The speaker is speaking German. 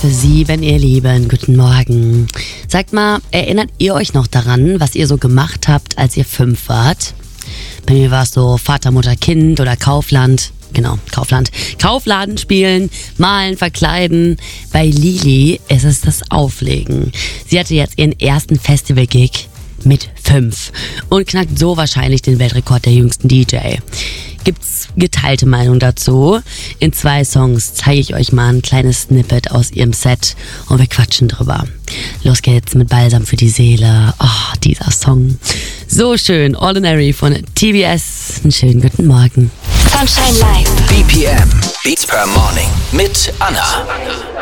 7, ihr Lieben, guten Morgen. Sagt mal, erinnert ihr euch noch daran, was ihr so gemacht habt, als ihr 5 wart? Bei mir war es so Vater, Mutter, Kind oder Kaufland. Genau, Kaufland. Kaufladen spielen, malen, verkleiden. Bei Lili ist es das Auflegen. Sie hatte jetzt ihren ersten Festival-Gig mit 5 und knackt so wahrscheinlich den Weltrekord der jüngsten DJ. Gibt's geteilte Meinung dazu. In 2 Songs zeige ich euch mal ein kleines Snippet aus ihrem Set und wir quatschen drüber. Los geht's mit Balsam für die Seele. Oh, dieser Song. So schön. Ordinary von TBS. Einen schönen guten Morgen. Sunshine Live. BPM, Beats per Morning mit Anna.